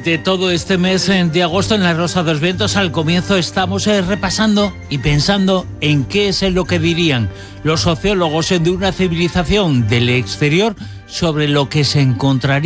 Durante todo este mes de agosto en La Rosa de los Vientos, al comienzo estamos repasando y pensando en qué es lo que dirían los sociólogos de una civilización del exterior sobre lo que se encontraría